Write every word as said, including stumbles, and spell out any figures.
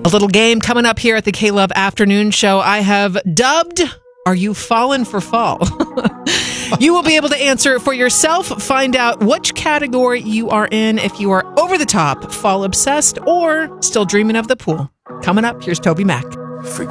A little game coming up here at the K-Love Afternoon Show. I have dubbed, Are You Fallen for Fall? You will be able to answer it for yourself. Find out which category you are in, if you are over the top, fall obsessed, or still dreaming of the pool. Coming up, here's Toby Mac. Forget